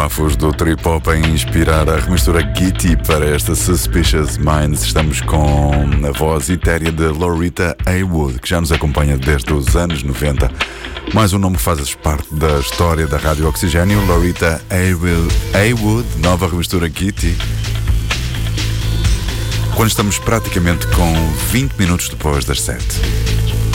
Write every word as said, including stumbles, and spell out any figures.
bafos do trip hop a inspirar a remistura Gitty para esta Suspicious Minds. Estamos com a voz etérea de Loretta Haywood, que já nos acompanha desde os anos noventa. Mais um nome que faz parte da história da Rádio Oxigênio, Loretta Haywood, nova remistura Gitty. Quando estamos praticamente com vinte minutos depois das sete.